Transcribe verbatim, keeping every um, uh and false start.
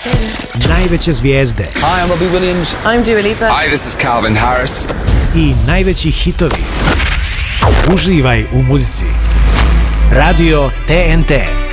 Najveće zvijezde. Hi, I'm Robbie Williams. I'm Dua Lipa. Hi, this is Calvin Harris. I najveći hitovi. Uživaj u muzici. Radio T N T.